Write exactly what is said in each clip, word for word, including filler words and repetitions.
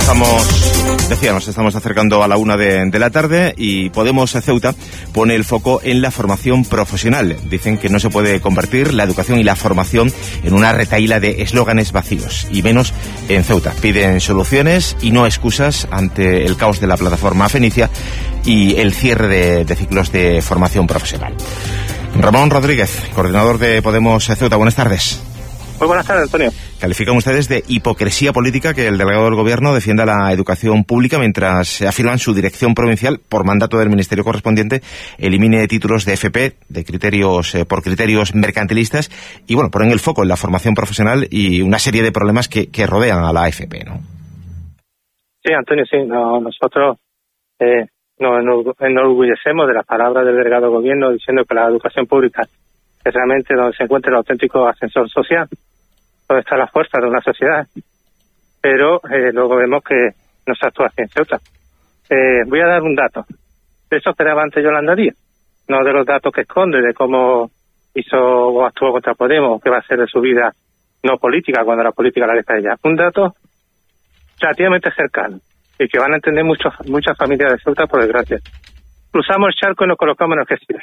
estamos, decía, nos estamos acercando a la una de, de la tarde y Podemos Ceuta pone el foco en la formación profesional. Dicen que no se puede convertir la educación y la formación en una retahíla de eslóganes vacíos, y menos en Ceuta. Piden soluciones y no excusas ante el caos de la plataforma Fenicia y el cierre de, de ciclos de formación profesional. Ramón Rodríguez, coordinador de Podemos Ceuta, buenas tardes. Muy buenas tardes, Antonio. Califican ustedes de hipocresía política que el delegado del Gobierno defienda la educación pública mientras afirman su dirección provincial, por mandato del ministerio correspondiente, elimine títulos de F P de criterios eh, por criterios mercantilistas y, bueno, ponen el foco en la formación profesional y una serie de problemas que, que rodean a la F P, ¿no? Sí, Antonio, sí. No, nosotros eh, nos enorgullecemos de las palabras del delegado del Gobierno diciendo que la educación pública es realmente donde se encuentra el auténtico ascensor social, donde está la fuerza de una sociedad, pero eh, luego vemos que no se actúa así en Ceuta. Eh, voy a dar un dato. De eso esperaba antes Yolanda Díaz, no de los datos que esconde, de cómo hizo o actuó contra Podemos, qué va a ser de su vida no política cuando la política la deja ella. Un dato relativamente cercano y que van a entender muchos, muchas familias de Ceuta, por desgracia. Cruzamos el charco y nos colocamos en Algeciras.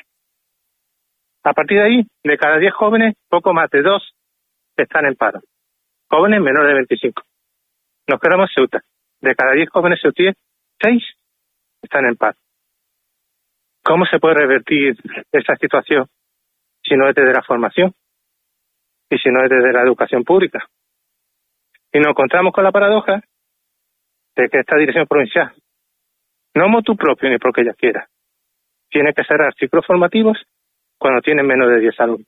A partir de ahí, de cada diez jóvenes, poco más de dos están en paro. Jóvenes menores de veinticinco. Nos quedamos en Ceuta. De cada diez jóvenes ceutíes, seis están en paro. ¿Cómo se puede revertir esa situación si no es desde la formación y si no es desde la educación pública? Y nos encontramos con la paradoja de que esta dirección provincial, no motu propio ni porque ella quiera, tiene que cerrar ciclos formativos cuando tienen menos de diez alumnos.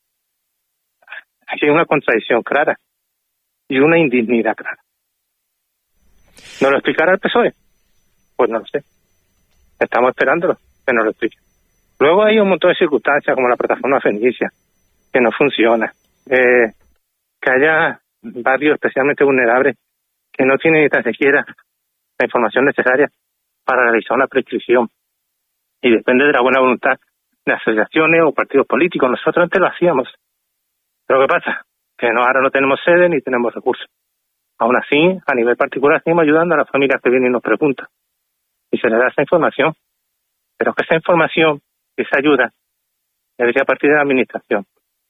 Aquí hay una contradicción clara y una indignidad clara. ¿Nos lo explicará el P S O E? Pues no lo sé. Estamos esperándolo que nos lo explique. Luego hay un montón de circunstancias como la plataforma Fenicia, que no funciona, eh, que haya barrios especialmente vulnerables que no tienen ni tan siquiera la información necesaria para realizar una prescripción. Y depende de la buena voluntad de asociaciones o partidos políticos. Nosotros antes lo hacíamos. Pero ¿qué pasa? Que no, ahora no tenemos sede ni tenemos recursos. Aún así, a nivel particular, seguimos ayudando a las familias que vienen y nos preguntan. Y se les da esa información. Pero que esa información, esa ayuda, debería partir de la administración.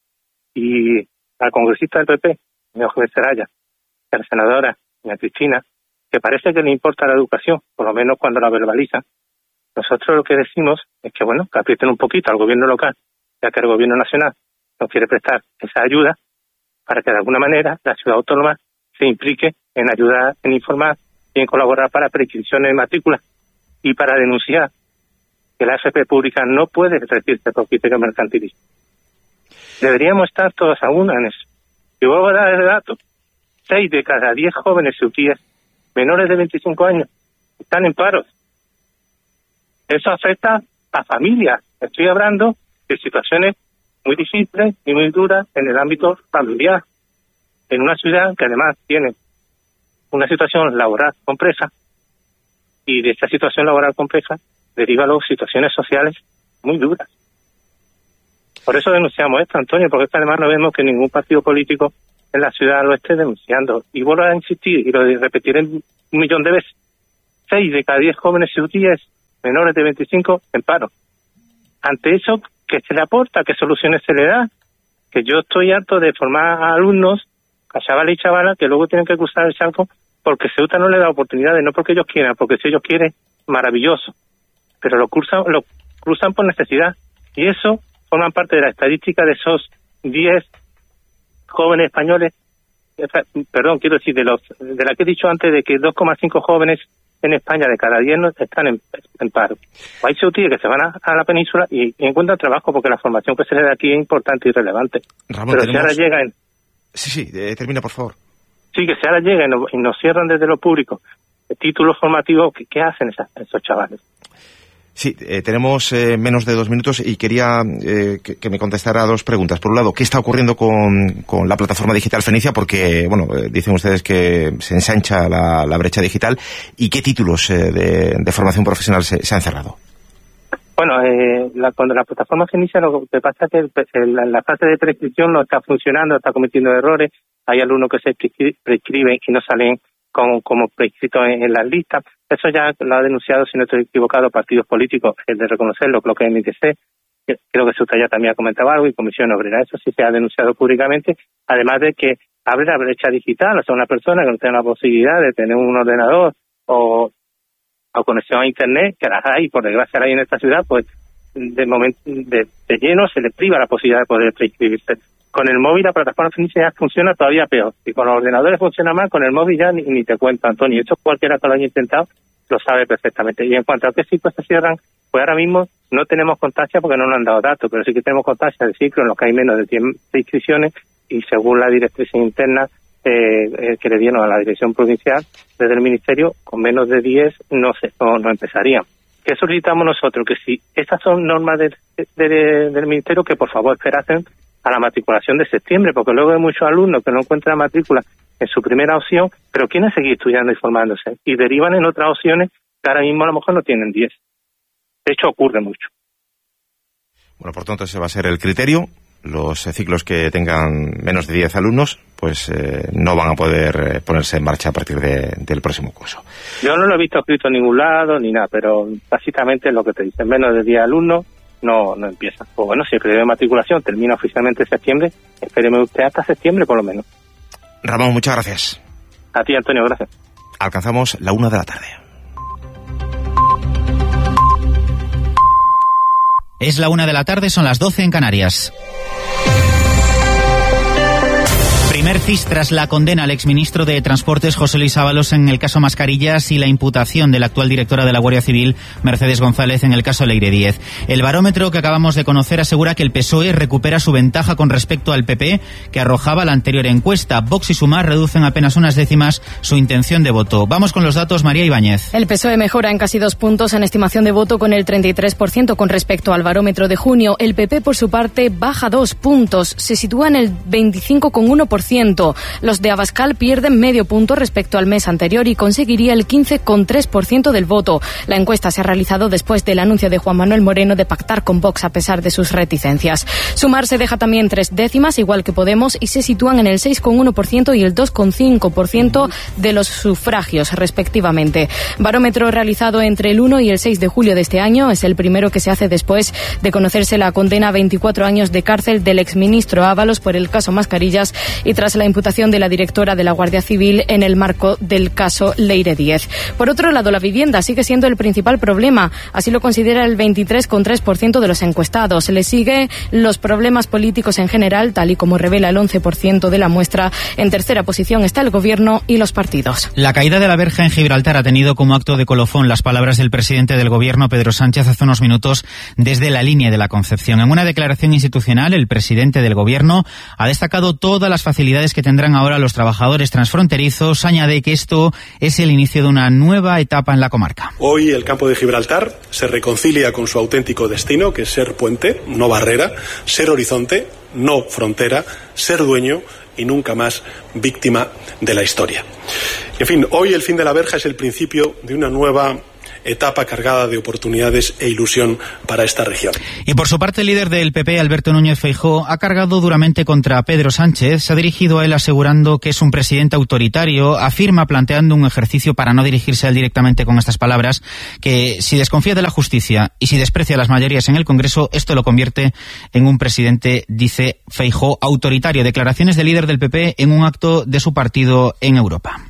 Y al congresista del P P, señor Jorge Seraya, y a la senadora, doña Cristina, que parece que le importa la educación, por lo menos cuando la verbaliza, nosotros lo que decimos es que, bueno, que aprieten un poquito al gobierno local, ya que el gobierno nacional no quiere prestar esa ayuda, para que de alguna manera la ciudad autónoma se implique en ayudar, en informar y en colaborar para prescripciones de matrícula y para denunciar que la F P pública no puede regirse por criterios mercantilistas. Deberíamos estar todos a una en eso. Y voy a dar el dato. Seis de cada diez jóvenes ceutíes menores de veinticinco años están en paros. Eso afecta a familias. Estoy hablando de situaciones muy difíciles y muy duras en el ámbito familiar. En una ciudad que además tiene una situación laboral compleja, y de esta situación laboral compleja deriva luego situaciones sociales muy duras. Por eso denunciamos esto, Antonio, porque además no vemos que ningún partido político en la ciudad lo esté denunciando. Y vuelvo a insistir, y lo repetiré un millón de veces. Seis de cada diez jóvenes ceutíes menores de veinticinco en paro. Ante eso, ¿qué se le aporta? ¿Qué soluciones se le da? Que yo estoy harto de formar a alumnos, a chavales y chavalas, que luego tienen que cruzar el charco porque Ceuta no le da oportunidades, no porque ellos quieran, porque si ellos quieren, maravilloso. Pero lo cruzan, lo cruzan por necesidad. Y eso forman parte de la estadística de esos diez jóvenes españoles, perdón, quiero decir, de los de la que he dicho antes, de que dos coma cinco jóvenes en España de cada diez están en, en paro. Hay ceutíes que se van a, a la península y, y encuentran trabajo porque la formación que se le da aquí es importante y relevante. Ramón, pero tenemos... si ahora llegan... Sí, sí, eh, termina, por favor. Sí, que si ahora llegan y nos cierran desde lo público títulos formativos, ¿qué, qué hacen esas, esos chavales? Sí, eh, tenemos eh, menos de dos minutos y quería eh, que, que me contestara dos preguntas. Por un lado, ¿qué está ocurriendo con, con la plataforma digital Fenicia? Porque, bueno, eh, dicen ustedes que se ensancha la, la brecha digital. ¿Y qué títulos eh, de, de formación profesional se, se han cerrado? Bueno, eh, la, cuando la plataforma Fenicia, lo que pasa es que el, el, la, la fase de prescripción no está funcionando, está cometiendo errores. Hay alumnos que se prescriben y no salen como, como prescrito en, en las listas. Eso ya lo ha denunciado, si no estoy equivocado, partidos políticos, es de reconocerlo, lo que es M I C, creo que usted ya también ha comentado algo, y Comisión Obrera. Eso sí se ha denunciado públicamente, además de que abre la brecha digital. O sea, una persona que no tenga la posibilidad de tener un ordenador o, o conexión a Internet, que las hay, por desgracia las hay en esta ciudad, pues de momento de, de lleno se le priva la posibilidad de poder prescribirse. Con el móvil la plataforma ya funciona todavía peor. Y con los ordenadores funciona mal, con el móvil ya ni, ni te cuento, Antonio. Esto cualquiera que lo haya intentado lo sabe perfectamente. Y en cuanto a qué ciclos se cierran, pues ahora mismo no tenemos constancia porque no nos han dado datos, pero sí que tenemos constancia de ciclos en los que hay menos de cien inscripciones, y según la directriz interna eh, que le dieron a la dirección provincial desde el Ministerio, con menos de diez no, se, no, no empezarían. ¿Qué solicitamos nosotros? Que si estas son normas de, de, de, del Ministerio, que por favor esperasen a la matriculación de septiembre, porque luego hay muchos alumnos que no encuentran matrícula en su primera opción, pero quieren seguir estudiando y formándose, y derivan en otras opciones que ahora mismo a lo mejor no tienen diez. De hecho, ocurre mucho. Bueno, por tanto, ese va a ser el criterio. Los eh, ciclos que tengan menos de diez alumnos, pues eh, no van a poder eh, ponerse en marcha a partir de, del próximo curso. Yo no lo he visto escrito en ningún lado ni nada, pero básicamente es lo que te dicen, menos de diez alumnos no no empieza. Pues bueno, si el periodo de matriculación termina oficialmente en septiembre, espéreme usted hasta septiembre por lo menos. Ramón, muchas gracias. A ti, Antonio, gracias. Alcanzamos la una de la tarde. Es la una de la tarde, son las doce en Canarias. Primer C I S tras la condena al exministro de Transportes José Luis Ábalos en el caso Mascarillas y la imputación de la actual directora de la Guardia Civil Mercedes González en el caso Leire Díez. El barómetro que acabamos de conocer asegura que el P S O E recupera su ventaja con respecto al P P, que arrojaba la anterior encuesta. Vox y Sumar reducen apenas unas décimas su intención de voto. Vamos con los datos, María Ibáñez. El P S O E mejora en casi dos puntos en estimación de voto con el treinta y tres por ciento con respecto al barómetro de junio. El P P, por su parte, baja dos puntos. Se sitúa en el veinticinco coma uno por ciento. Los de Abascal pierden medio punto respecto al mes anterior y conseguiría el quince coma tres por ciento del voto. La encuesta se ha realizado después del anuncio de Juan Manuel Moreno de pactar con Vox a pesar de sus reticencias. Sumar se deja también tres décimas, igual que Podemos, y se sitúan en el seis coma uno por ciento y el dos coma cinco por ciento de los sufragios, respectivamente. Barómetro realizado entre el uno y el seis de julio de este año. Es el primero que se hace después de conocerse la condena a veinticuatro años de cárcel del exministro Ábalos por el caso Mascarillas y tras la imputación de la directora de la Guardia Civil en el marco del caso Leire Díez. Por otro lado, la vivienda sigue siendo el principal problema. Así lo considera el veintitrés coma tres por ciento de los encuestados. Le sigue los problemas políticos en general, tal y como revela el once por ciento de la muestra. En tercera posición está el gobierno y los partidos. La caída de la verja en Gibraltar ha tenido como acto de colofón las palabras del presidente del gobierno, Pedro Sánchez, hace unos minutos desde la línea de la Concepción. En una declaración institucional, el presidente del gobierno ha destacado todas las facilidades que tendrán ahora los trabajadores transfronterizos. Añade que esto es el inicio de una nueva etapa en la comarca. Hoy el campo de Gibraltar se reconcilia con su auténtico destino, que es ser puente, no barrera, ser horizonte, no frontera, ser dueño y nunca más víctima de la historia. En fin, hoy el fin de la verja es el principio de una nueva etapa cargada de oportunidades e ilusión para esta región. Y por su parte, el líder del P P, Alberto Núñez Feijóo, ha cargado duramente contra Pedro Sánchez. Se ha dirigido a él asegurando que es un presidente autoritario. Afirma, planteando un ejercicio para no dirigirse a él directamente con estas palabras, que si desconfía de la justicia y si desprecia las mayorías en el Congreso, esto lo convierte en un presidente, dice Feijóo, autoritario. Declaraciones del líder del P P en un acto de su partido en Europa.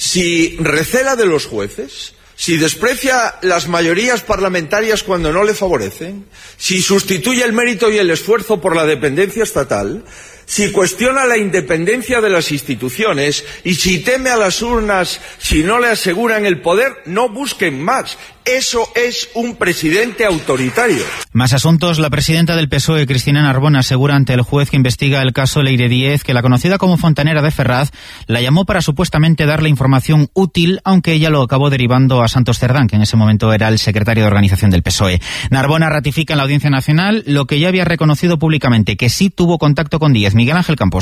Si recela de los jueces, si desprecia las mayorías parlamentarias cuando no le favorecen, si sustituye el mérito y el esfuerzo por la dependencia estatal, si cuestiona la independencia de las instituciones y si teme a las urnas si no le aseguran el poder, no busquen más. Eso es un presidente autoritario. Más asuntos. La presidenta del P S O E, Cristina Narbona, asegura ante el juez que investiga el caso Leire Díez que la conocida como Fontanera de Ferraz la llamó para supuestamente darle información útil, aunque ella lo acabó derivando a Santos Cerdán, que en ese momento era el secretario de organización del P S O E. Narbona ratifica en la Audiencia Nacional lo que ya había reconocido públicamente, que sí tuvo contacto con Díez. Miguel Ángel Campos.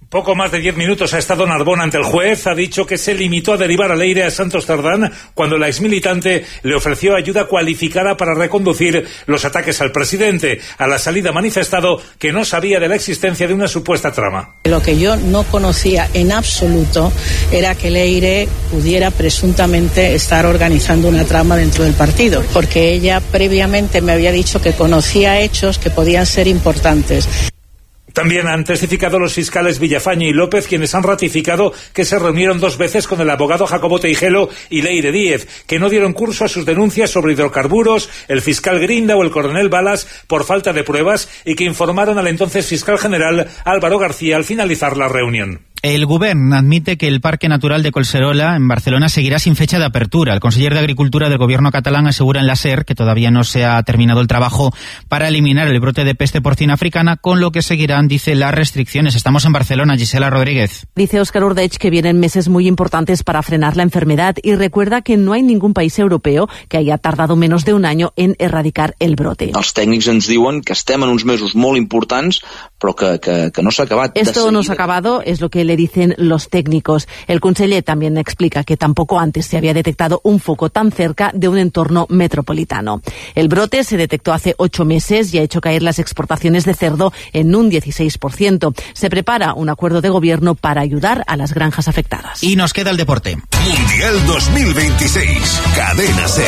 Poco más de diez minutos ha estado Narbona ante el juez. Ha dicho que se limitó a derivar a Leire a Santos Cerdán cuando la exmilitante le ofreció ayuda cualificada para reconducir los ataques al presidente. A la salida ha manifestado que no sabía de la existencia de una supuesta trama. Lo que yo no conocía en absoluto era que Leire pudiera presuntamente estar organizando una trama dentro del partido, porque ella previamente me había dicho que conocía hechos que podían ser importantes. También han testificado los fiscales Villafañe y López, quienes han ratificado que se reunieron dos veces con el abogado Jacobo Teijelo y Leire Díez, que no dieron curso a sus denuncias sobre hidrocarburos, el fiscal Grinda o el coronel Balas por falta de pruebas, y que informaron al entonces fiscal general Álvaro García al finalizar la reunión. El Govern admite que el Parque Natural de Collserola, en Barcelona, seguirá sin fecha de apertura. El conseller de Agricultura del gobierno catalán asegura en la SER que todavía no se ha terminado el trabajo para eliminar el brote de peste porcina africana, con lo que seguirán, dice, las restricciones. Estamos en Barcelona, Gisela Rodríguez. Dice Óscar Ordech que vienen meses muy importantes para frenar la enfermedad y recuerda que no hay ningún país europeo que haya tardado menos de un año en erradicar el brote. Els tècnics ens diuen que estem en uns mesos molt importants, però que, que, que no s'ha acabat. Esto no se ha acabado, es lo que le dicen los técnicos. El conseller también explica que tampoco antes se había detectado un foco tan cerca de un entorno metropolitano. El brote se detectó hace ocho meses y ha hecho caer las exportaciones de cerdo en un dieciséis por ciento. Se prepara un acuerdo de gobierno para ayudar a las granjas afectadas. Y nos queda el deporte. Mundial dos mil veintiséis, Cadena SER.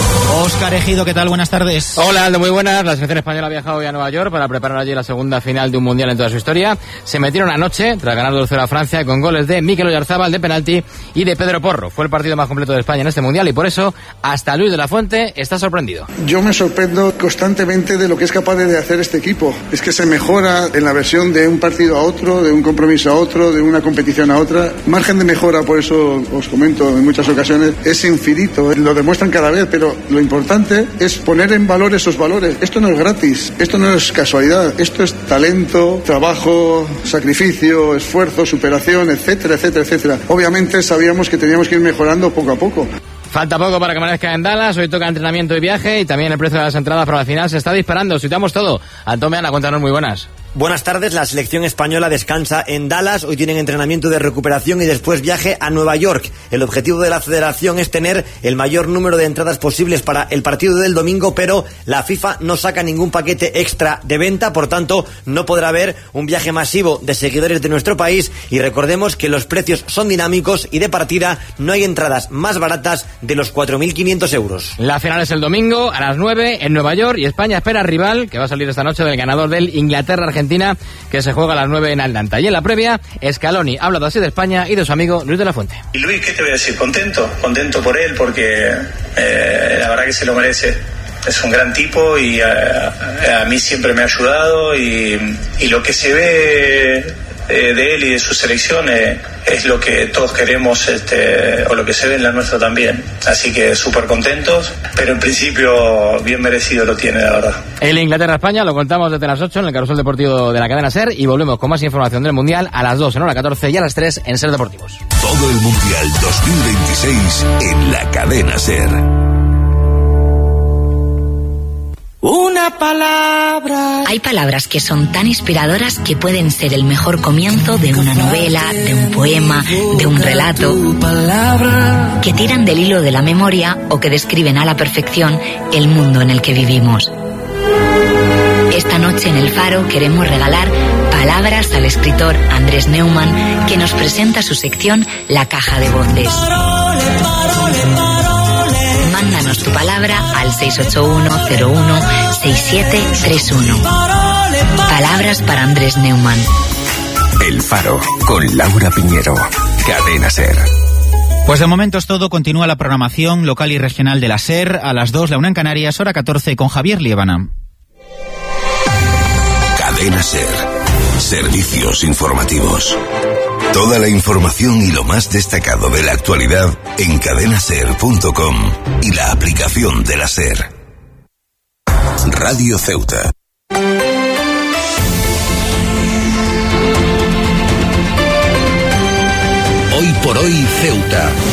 Óscar Ejido, ¿qué tal? Buenas tardes. Hola, Aldo, muy buenas. La selección española ha viajado hoy a Nueva York para preparar allí la segunda final de un Mundial en toda su historia. Se metieron anoche, tras ganar dos cero a Francia, con goles de Mikel Oyarzabal de penalti y de Pedro Porro. Fue el partido más completo de España en este Mundial y por eso hasta Luis de la Fuente está sorprendido. Yo me sorprendo constantemente de lo que es capaz de hacer este equipo. Es que se mejora en la versión de un partido a otro, de un compromiso a otro, de una competición a otra. Margen de mejora, por eso os comento en muchas ocasiones, es infinito. Lo demuestran cada vez, pero lo importante es poner en valor esos valores. Esto no es gratis, esto no es casualidad, esto es talento, trabajo, sacrificio, esfuerzo, superación, etcétera, etcétera, etcétera. Obviamente sabíamos que teníamos que ir mejorando poco a poco. Falta poco para que amanezca en Dallas, hoy toca entrenamiento y viaje y también el precio de las entradas para la final se está disparando. Situamos todo. Antón Meana, cuéntanos, muy buenas. Buenas tardes, la selección española descansa en Dallas, hoy tienen entrenamiento de recuperación y después viaje a Nueva York. El objetivo de la federación es tener el mayor número de entradas posibles para el partido del domingo, pero la FIFA no saca ningún paquete extra de venta, por tanto no podrá haber un viaje masivo de seguidores de nuestro país y recordemos que los precios son dinámicos y de partida no hay entradas más baratas de los cuatro mil quinientos euros. La final es el domingo a las nueve en Nueva York y España espera al rival que va a salir esta noche del ganador del Inglaterra-Argentina, que se juega a las nueve en Atlanta. Y en la previa, Scaloni ha hablado así de España y de su amigo Luis de la Fuente. Y Luis, ¿qué te voy a decir? Contento, contento por él porque eh, la verdad que se lo merece. Es un gran tipo y a, a mí siempre me ha ayudado y, y lo que se ve eh, de él y de su selección eh, es lo que todos queremos, este, o lo que se ve en la nuestra también. Así que súper contentos, pero en principio bien merecido lo tiene, la verdad. El Inglaterra-España lo contamos desde las ocho en el Carrusel Deportivo de la cadena SER y volvemos con más información del Mundial a las dos en hora catorce y a las tres en SER Deportivos. Todo el Mundial dos mil veintiséis en la cadena SER. Una palabra. Hay palabras que son tan inspiradoras que pueden ser el mejor comienzo de una novela, de un poema, de un relato, que tiran del hilo de la memoria o que describen a la perfección el mundo en el que vivimos. Esta noche en El Faro queremos regalar palabras al escritor Andrés Neumann, que nos presenta su sección La Caja de Voces. Mándanos tu palabra al seis ocho uno cero uno seis siete tres uno. Palabras para Andrés Neumann. El Faro, con Laura Piñero. Cadena SER. Pues de momento es todo. Continúa la programación local y regional de la SER. A las dos, la una en Canarias, hora catorce, con Javier Liébana. Cadena SER. Servicios informativos. Toda la información y lo más destacado de la actualidad en cadena ser punto com y la aplicación de la SER. Radio Ceuta. Hoy por hoy Ceuta.